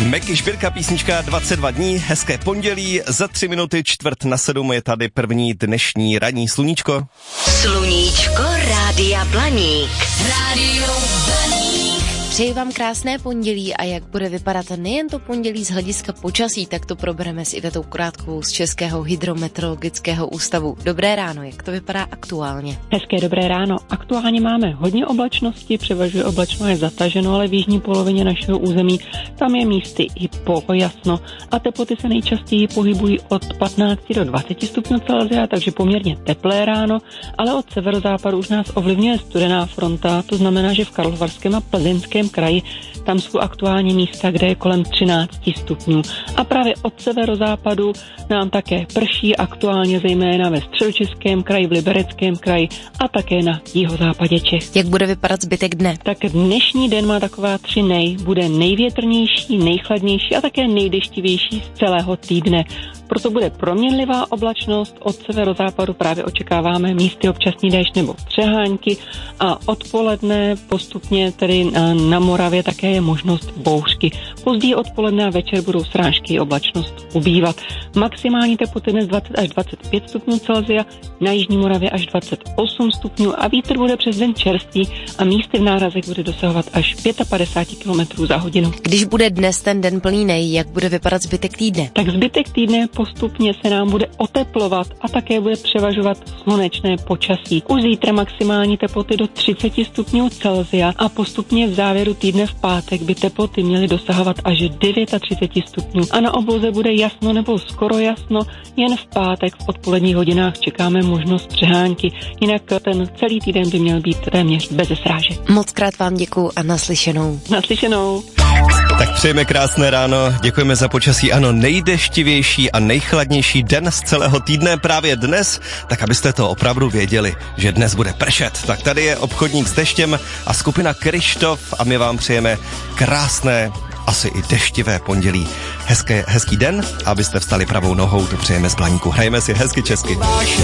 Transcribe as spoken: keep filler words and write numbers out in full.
Meky Špirka, písnička dvacet dva dní, hezké pondělí, za tři minuty čtvrt na sedm je tady první dnešní ranní sluníčko. Sluníčko Rádia Blaník. Rádio Blaník. Přeji vám krásné pondělí a jak bude vypadat nejen to pondělí z hlediska počasí, tak to probereme s Ivetou Krátkovou z Českého hydrometeorologického ústavu. Dobré ráno, jak to vypadá aktuálně? Hezké dobré ráno. Aktuálně máme hodně oblačnosti, převažuje oblačno, je zataženo, ale v jižní polovině našeho území tam je místy i polojasno a teploty se nejčastěji pohybují od patnácti do dvaceti stupňů Celsia, takže poměrně teplé ráno, ale od severozápadu už nás ovlivňuje studená fronta, to znamená, že v Karlovarském a Plzeňském kraji tam jsou aktuálně místa, kde je kolem třinácti stupňů. A právě od severozápadu nám také prší, aktuálně zejména ve Středočeském kraji, v Libereckém kraji a také na jihozápadě Čech. Jak bude vypadat zbytek dne? Tak dnešní den má taková tři nej. Bude největrnější, nejchladnější a také nejdeštivější z celého týdne. Proto bude proměnlivá oblačnost, od severozápadu právě očekáváme místy občasný déšť nebo přehánky a odpoledne postupně tedy na Moravě také je možnost bouřky. Později odpoledne a večer budou srážky, oblačnost ubývat. Maximální teploty dnes dvacet až dvacet pět stupňů Celsia, na jižní Moravě až dvacet osm stupňů a vítr bude přes den čerstvý a místy v nárazech bude dosahovat až padesát pět kilometrů za hodinu. Když bude dnes ten den plný nej, jak bude vypadat zbytek týdne? Tak zbytek týdne postupně se nám bude oteplovat a také bude převažovat slunečné počasí. Už zítra maximální teploty do třicet stupňů Celsia a postupně v závěru týdne v pátek by teploty měly dosahovat až třicet devět stupňů. A na obloze bude jasno nebo skoro jasno, jen v pátek v odpoledních hodinách čekáme možnost přehánky. Jinak ten celý týden by měl být téměř bez srážek. Moc krát vám děkuju a naslyšenou. Naslyšenou. Tak přejeme krásné ráno, děkujeme za počasí, ano, nejdeštivější a nejchladnější den z celého týdne právě dnes, tak abyste to opravdu věděli, že dnes bude pršet. Tak tady je obchodník s deštěm a skupina Kryštof a my vám přejeme krásné, asi i deštivé pondělí. Hezké, hezký den, abyste vstali pravou nohou, to přejeme z Blaníku. Hrajeme si hezky česky.